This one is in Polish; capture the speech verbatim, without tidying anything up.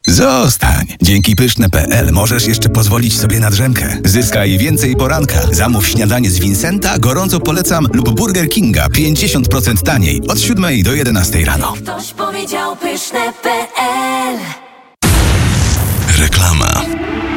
Zostań. Dzięki pyszne kropka p l możesz jeszcze pozwolić sobie na drzemkę. Zyskaj więcej poranka. Zamów śniadanie z Vincenta, gorąco polecam, lub Burger Kinga pięćdziesiąt procent taniej od siódmej do jedenastej rano. Ktoś powiedział pyszne kropka p l. Reklama.